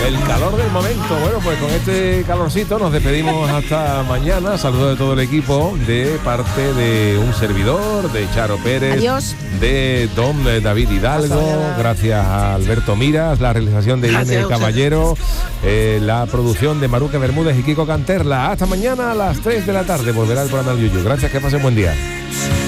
El calor del momento. Bueno, pues con este calorcito nos despedimos hasta mañana. Saludos de todo el equipo, de parte de un servidor, de Charo Pérez. Adiós. De don David Hidalgo. Gracias a Alberto Miras, la realización de Irene Caballero, la producción de Maruque Bermúdez y Kiko Canterla. Hasta mañana a las 3 de la tarde. Volverá el programa del Yuyu. Gracias, que pasen buen día.